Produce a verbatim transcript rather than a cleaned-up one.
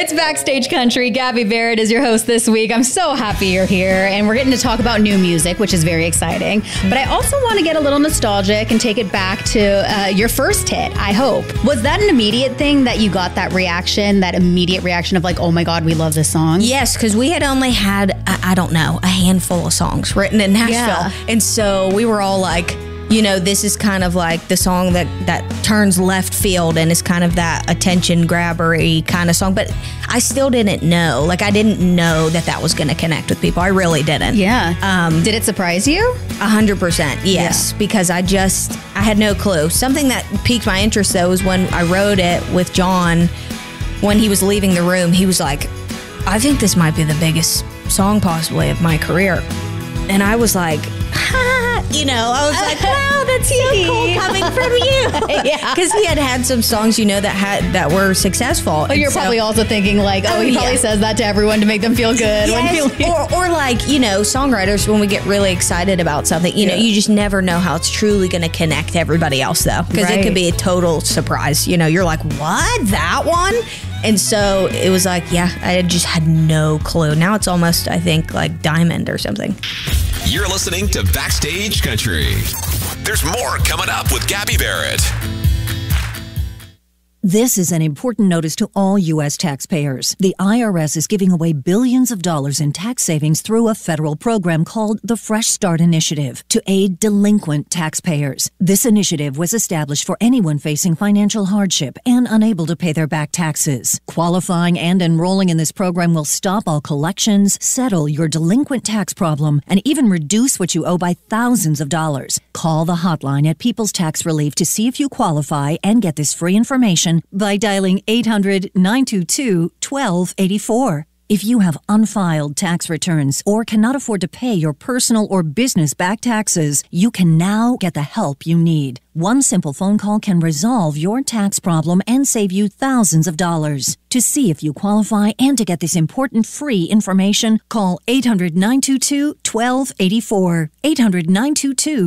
It's Backstage Country. Gabby Barrett is your host this week. I'm so happy you're here, and we're getting to talk about new music, which is very exciting. But I also want to get a little nostalgic and take it back to uh, your first hit, I Hope. Was that an immediate thing that you got that reaction, that immediate reaction of like, oh my God, we love this song? Yes, because we had only had, I, I don't know, a handful of songs written in Nashville. Yeah. And so we were all like, you know, this is kind of like the song that, that turns left field and is kind of that attention grabbery kind of song. But I still didn't know. Like, I didn't know that that was going to connect with people. I really didn't. Yeah. Um, Did it surprise you? A hundred percent, yes. Yeah. Because I just, I had no clue. Something that piqued my interest, though, was when I wrote it with John. When he was leaving the room, he was like, I think this might be the biggest song possibly of my career. And I was like, ha, you know, I was like, wow, that's so cool coming from you. Yeah. Because he had had some songs, you know, that had that were successful. Oh, you're so, probably also thinking like, oh, oh he yeah. probably says that to everyone to make them feel good. Yes, when he or, or like, you know, songwriters, when we get really excited about something, you yeah. know, you just never know how it's truly going to connect to everybody else, though. Because right. it could be a total surprise. You know, you're like, what? That one? And so it was like, yeah, I just had no clue. Now it's almost, I think, like Diamond or something. You're listening to Backstage Country. There's more coming up with Gabby Barrett. This is an important notice to all U S taxpayers. The I R S is giving away billions of dollars in tax savings through a federal program called the Fresh Start Initiative to aid delinquent taxpayers. This initiative was established for anyone facing financial hardship and unable to pay their back taxes. Qualifying and enrolling in this program will stop all collections, settle your delinquent tax problem, and even reduce what you owe by thousands of dollars. Call the hotline at People's Tax Relief to see if you qualify and get this free information by dialing eight hundred, nine two two, one two eight four. If you have unfiled tax returns or cannot afford to pay your personal or business back taxes, you can now get the help you need. One simple phone call can resolve your tax problem and save you thousands of dollars. To see if you qualify and to get this important free information, call eight hundred, nine two two, one two eight four. eight hundred, nine two two,